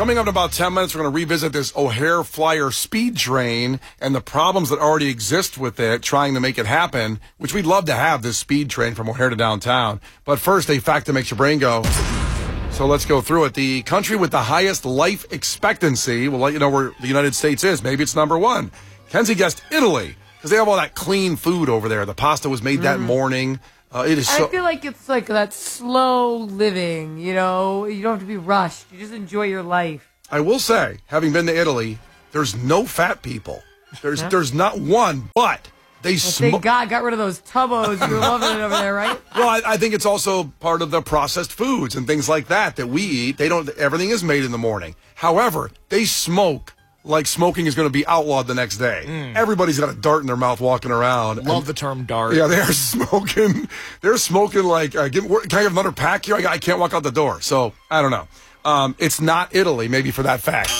Coming up in about 10 minutes, we're going to revisit this O'Hare Flyer speed train and the problems that already exist with it, trying to make it happen, which we'd love to have, this speed train from O'Hare to downtown. But first, a fact that makes your brain go. So let's go through it. The country with the highest life expectancy, we'll let you know where the United States is. Maybe it's number one. Kenzie guessed Italy, because they have all that clean food over there. The pasta was made that morning. It is I feel like it's like that slow living, you know? You don't have to be rushed. You just enjoy your life. I will say, having been to Italy, there's no fat people. There's not one, but they Thank God, got rid of those tubbos. You were loving it over there, right? Well, I think it's also part of the processed foods and things like that we eat. Everything is made in the morning. However, they smoke like smoking is going to be outlawed the next day. Everybody's got a dart in their mouth walking around. Love the term dart. Yeah, they are smoking. They're smoking like, can I have another pack here? I can't walk out the door. So, I don't know. It's not Italy, maybe for that fact.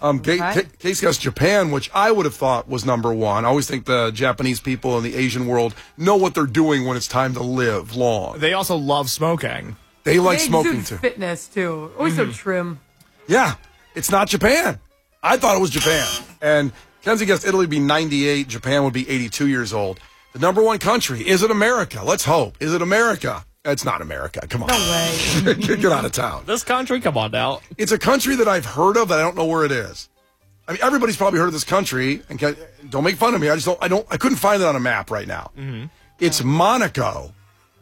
Case guessed Japan, which I would have thought was number one. I always think the Japanese people in the Asian world know what they're doing when it's time to live long. They also love smoking. They like smoking, too. Fitness, too. Always so trim. Yeah, it's not Japan. I thought it was Japan. And Kenzie guessed Italy would be 98, Japan would be 82 years old. The number one country, is it America? Let's hope. Is it America? It's not America. Come on. No way. Get out of town. This country? Come on now. It's a country that I've heard of that I don't know where it is. I mean, everybody's probably heard of this country. And don't make fun of me. I couldn't find it on a map right now. It's Monaco.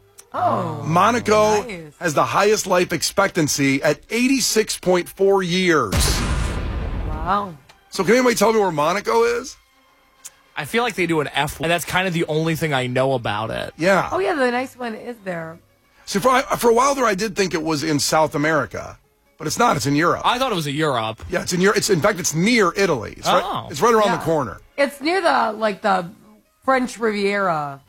Oh. Monaco nice. has the highest life expectancy at 86.4 years. Wow. So can anybody tell me where Monaco is? I feel like they do an F, and that's kind of the only thing I know about it. Yeah. Oh, yeah, the nice one is there. So for a while there, I did think it was in South America, but it's not. It's in Europe. I thought it was in Europe. Yeah, it's in Europe. In fact, it's near Italy. It's right around the corner. It's near the French Riviera.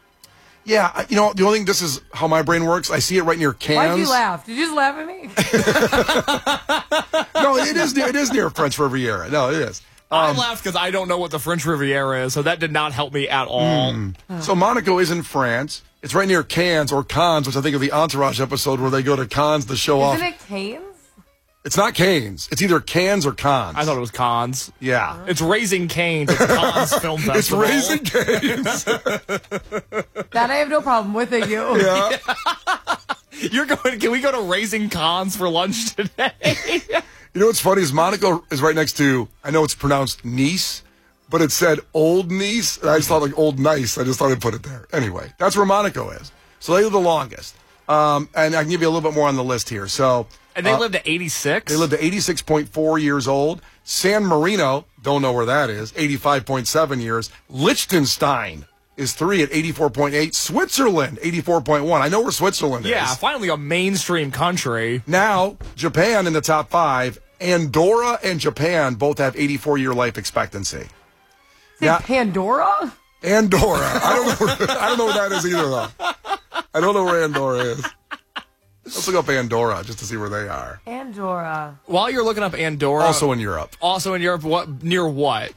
Yeah, the only thing, this is how my brain works. I see it right near Cannes. Why'd you laugh? Did you just laugh at me? No, it is near French Riviera. No, it is. I laughed because I don't know what the French Riviera is, so that did not help me at all. So Monaco is in France. It's right near Cannes, or Cannes, which I think of the Entourage episode where they go to Cannes to show off. Isn't it Canes? It's not Cannes. It's either Cannes or Cannes. I thought it was Cons. Yeah. It's Raising Cane's at the Cons Film Festival. It's Raising Cane's. That I have no problem with it, you. Yeah. Can we go to Raising Cons for lunch today? You know what's funny is Monaco is right next to, I know it's pronounced Nice, but it said Old Nice, and I just thought like Old Nice. I just thought I'd put it there. Anyway, that's where Monaco is. So they live the longest. And I can give you a little bit more on the list here. So, and they lived to 86? They lived to 86.4 years old. San Marino, don't know where that is, 85.7 years. Liechtenstein is 3 at 84.8. Switzerland, 84.1. I know where Switzerland is. Yeah, finally a mainstream country. Now, Japan in the top 5. Andorra and Japan both have 84-year life expectancy. Now, Pandora? Andorra. I don't know what that is either, though. I don't know where Andorra is. Let's look up Andorra just to see where they are. Andorra. While you're looking up Andorra. Also in Europe. What? Near what?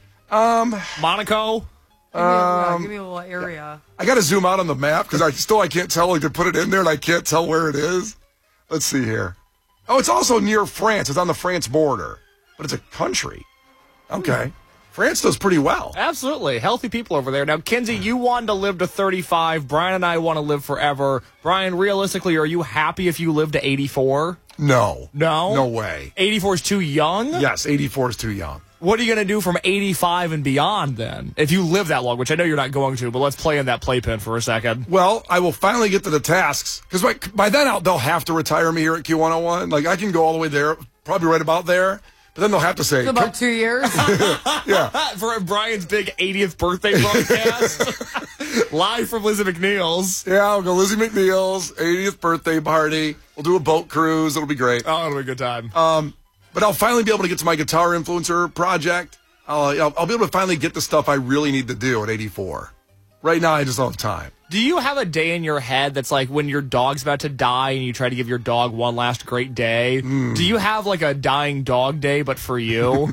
Monaco? Give me a little area. I got to zoom out on the map because I can't tell. I could put it in there and I can't tell where it is. Let's see here. Oh, it's also near France. It's on the France border, but it's a country. Okay. France does pretty well. Absolutely. Healthy people over there. Now, Kenzie, you wanted to live to 35. Brian and I want to live forever. Brian, realistically, are you happy if you live to 84? No. No? No way. 84 is too young? Yes, 84 is too young. What are you going to do from 85 and beyond then? If you live that long, which I know you're not going to, but let's play in that playpen for a second. Well, I will finally get to the tasks because by then they'll have to retire me here at Q101. Like I can go all the way there, probably right about there. But then they'll have to say... It's about 2 years? Yeah. For Brian's big 80th birthday broadcast. Live from Lizzie McNeil's. Yeah, I'll go Lizzie McNeil's 80th birthday party. We'll do a boat cruise. It'll be great. Oh, it'll be a good time. But I'll finally be able to get to my guitar influencer project. I'll be able to finally get the stuff I really need to do at 84. Right now, I just don't have time. Do you have a day in your head that's like when your dog's about to die and you try to give your dog one last great day? Do you have like a dying dog day, but for you?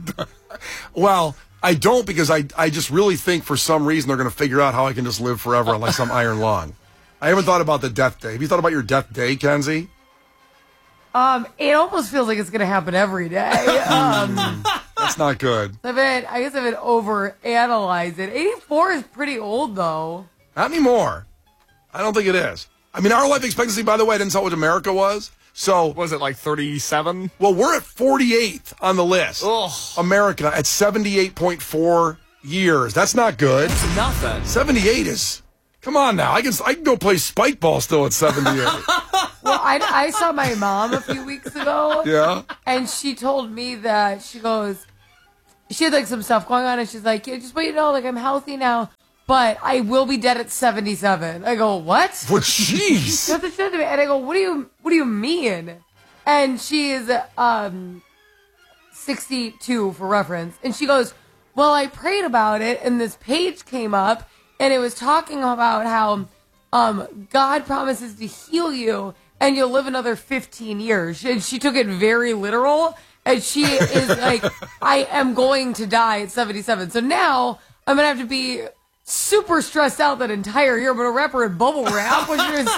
Well, I don't because I just really think for some reason they're going to figure out how I can just live forever on like some iron lung. I haven't thought about the death day. Have you thought about your death day, Kenzie? It almost feels like it's going to happen every day. That's not good. I guess I've been overanalyzed it. 84 is pretty old, though. Not anymore. I don't think it is. I mean, our life expectancy, by the way, I didn't tell what America was. So Was it like 37? Well, we're at 48th on the list. Ugh. America at 78.4 years. That's not good. It's nothing. 78 is. Come on now. I can go play spike ball still at 78. Well, I saw my mom a few weeks ago. Yeah. And she told me that she had like some stuff going on, and she's like, yeah, just wait, like I'm healthy now, but I will be dead at 77. I go, what? Well, jeez. That's what she said to me. And I go, what do you mean? And she is 62 for reference. And she goes, well, I prayed about it, and this page came up, and it was talking about how God promises to heal you, and you'll live another 15 years. And she took it very literal, and she is like, I am going to die at 77. So now I'm going to have to be super stressed out that entire year. I'm going to wrap her in bubble wrap.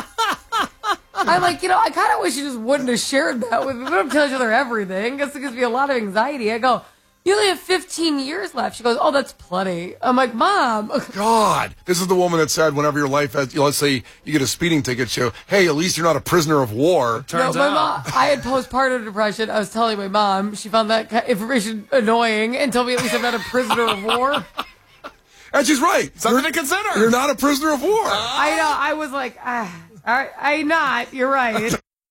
I'm like, I kind of wish you just wouldn't have shared that with me. We don't tell each other everything. I guess it gives me a lot of anxiety. I go, you only have 15 years left. She goes, oh, that's plenty. I'm like, Mom. God. This is the woman that said whenever your life has, let's say you get a speeding ticket, she goes, hey, at least you're not a prisoner of war. Turns my out. mom, I had postpartum depression. I was telling my mom. She found that information annoying and told me at least I'm not a prisoner of war. And she's right. Something to consider. You're not a prisoner of war. I know. I was like, I'm not. You're right.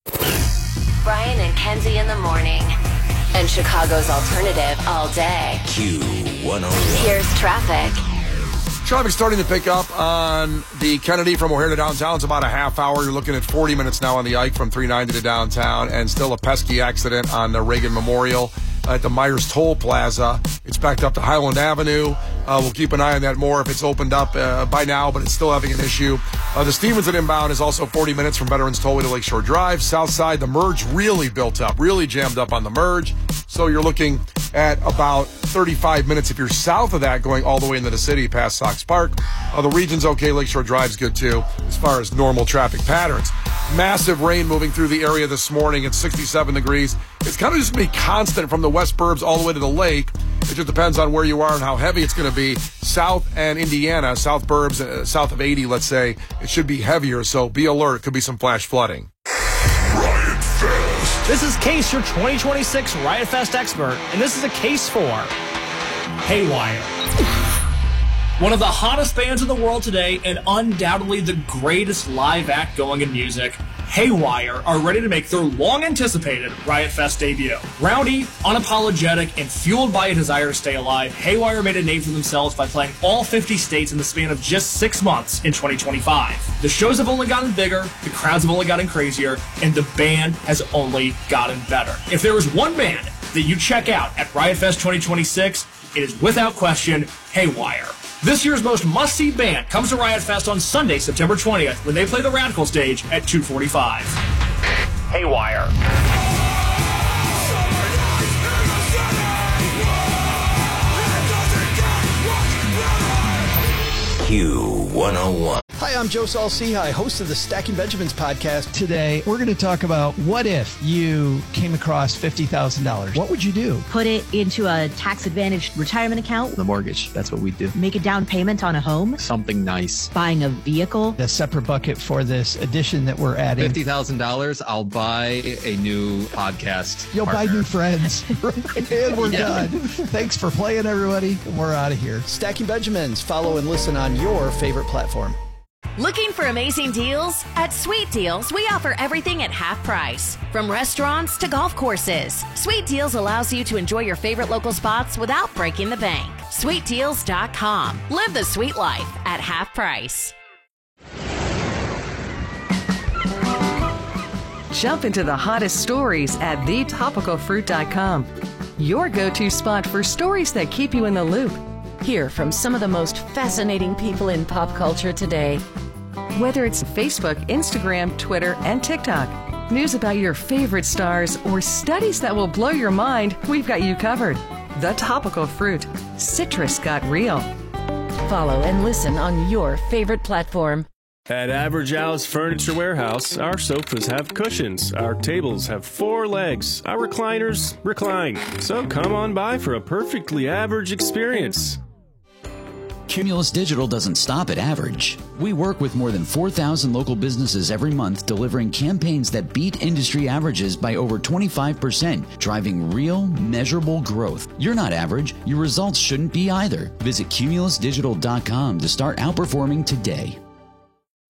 Brian and Kenzie in the morning. And Chicago's alternative all day. Q101. Here's traffic. Traffic starting to pick up on the Kennedy from O'Hare to downtown. It's about a half hour. You're looking at 40 minutes now on the Ike from 390 to downtown, and still a pesky accident on the Reagan Memorial at the Myers Toll Plaza. It's backed up to Highland Avenue. We'll keep an eye on that more if it's opened up by now, but it's still having an issue. The Stevenson inbound is also 40 minutes from Veterans Tollway to Lakeshore Drive. South side, the merge really built up, really jammed up on the merge. So you're looking at about 35 minutes if you're south of that, going all the way into the city past Sox Park. The region's okay. Lakeshore Drive's good too as far as normal traffic patterns. Massive rain moving through the area this morning. It's 67 degrees. It's kind of just going to be constant from the west burbs all the way to the lake. It just depends on where you are and how heavy it's going to be. South and Indiana, south burbs, south of 80, let's say, it should be heavier. So be alert. Could be some flash flooding. Riot Fest. This is Case, your 2026 Riot Fest expert, and this is a case for Haywire. One of the hottest bands in the world today, and undoubtedly the greatest live act going in music, Haywire are ready to make their long-anticipated Riot Fest debut. Rowdy, unapologetic, and fueled by a desire to stay alive, Haywire made a name for themselves by playing all 50 states in the span of just 6 months in 2025. The shows have only gotten bigger, the crowds have only gotten crazier, and the band has only gotten better. If there is one band that you check out at Riot Fest 2026, it is without question Haywire. This year's most must-see band comes to Riot Fest on Sunday, September 20th, when they play the Radical stage at 2:45. Haywire. Q101. Hi, I'm Joe Saul-Sehy, host of the Stacking Benjamins podcast. Today, we're going to talk about what if you came across $50,000. What would you do? Put it into a tax-advantaged retirement account. The mortgage, that's what we do. Make a down payment on a home. Something nice. Buying a vehicle. A separate bucket for this addition that we're adding. $50,000, I'll buy a new podcast. You'll partner. buy new friends. And we're done. Thanks for playing, everybody. We're out of here. Stacking Benjamins. Follow and listen on your favorite platform. Looking for amazing deals? At Sweet Deals, we offer everything at half price. From restaurants to golf courses, Sweet Deals allows you to enjoy your favorite local spots without breaking the bank. SweetDeals.com. Live the sweet life at half price. Jump into the hottest stories at thetopicalfruit.com. Your go-to spot for stories that keep you in the loop. Hear from some of the most fascinating people in pop culture today. Whether it's Facebook, Instagram, Twitter, and TikTok, news about your favorite stars, or studies that will blow your mind, we've got you covered. The Topical Fruit. Citrus got real. Follow and listen on your favorite platform. At Average Al's Furniture Warehouse, our sofas have cushions, our tables have 4 legs, our recliners recline. So come on by for a perfectly average experience. Cumulus Digital doesn't stop at average. We work with more than 4,000 local businesses every month, delivering campaigns that beat industry averages by over 25%, driving real, measurable growth. You're not average. Your results shouldn't be either. Visit cumulusdigital.com to start outperforming today.